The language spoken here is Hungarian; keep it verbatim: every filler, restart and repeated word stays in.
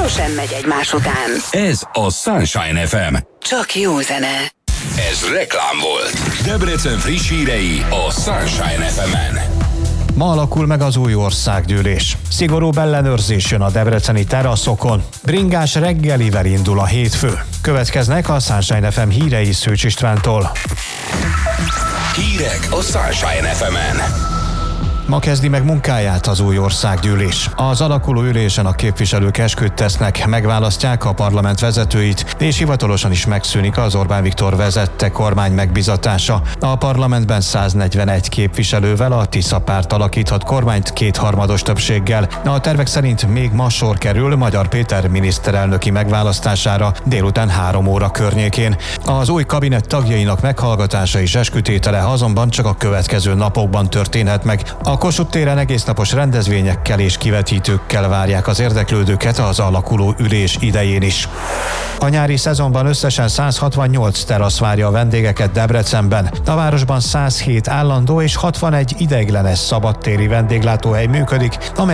sosem megy egymás után. Ez a Sunshine ef em. Csak jó zene. Ez reklám volt. Debrecen friss hírei a Sunshine ef emen. Ma alakul meg az új országgyűlés. Szigorúbb ellenőrzés jön a debreceni teraszokon. Bringás reggelivel indul a hétfő. Következnek a Sunshine ef em hírei Szőcs Istvántól. Hírek a Sunshine ef emen. Ma kezdi meg munkáját az új országgyűlés. Az alakuló ülésen a képviselők esküt tesznek, megválasztják a parlament vezetőit, és hivatalosan is megszűnik az Orbán Viktor vezette kormány megbizatása. A parlamentben száznegyvenegy képviselővel a Tisza párt alakíthat kormányt kétharmados többséggel. A tervek szerint még ma sor kerül Magyar Péter miniszterelnöki megválasztására délután három óra környékén. Az új kabinet tagjainak meghallgatása és eskütétele azonban csak a következő napokban történhet meg. A Kossuth téren egésznapos rendezvényekkel és kivetítőkkel várják az érdeklődőket az alakuló ülés idején is. A nyári szezonban összesen száz hatvannyolc terasz várja a vendégeket Debrecenben. A városban száz hét állandó és hatvanegy ideiglenes szabadtéri vendéglátóhely működik, amely